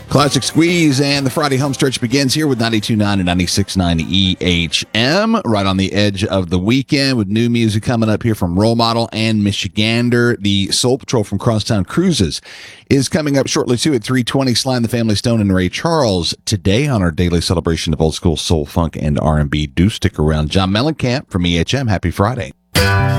Classic Squeeze and the Friday home stretch begins here with 92.9 and 96.9 EHM, right on the edge of the weekend with new music coming up here from Role Model and Michigander. The Soul Patrol from Crosstown Cruises is coming up shortly too at 3:20. Sly and the Family Stone and Ray Charles today on our daily celebration of old school soul, funk, and R&B. Do stick around. John Mellencamp from EHM. Happy Friday.